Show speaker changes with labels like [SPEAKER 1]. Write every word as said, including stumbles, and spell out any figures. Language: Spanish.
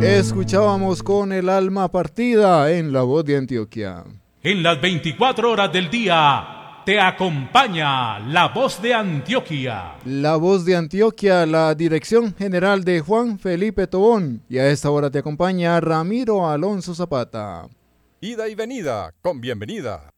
[SPEAKER 1] Escuchábamos Con el alma partida en La Voz de Antioquia.
[SPEAKER 2] En las veinticuatro horas del día te acompaña La Voz de Antioquia.
[SPEAKER 1] La Voz de Antioquia, la dirección general de Juan Felipe Tobón. Y a esta hora te acompaña Ramiro Alonso Zapata.
[SPEAKER 3] Ida y venida con bienvenida.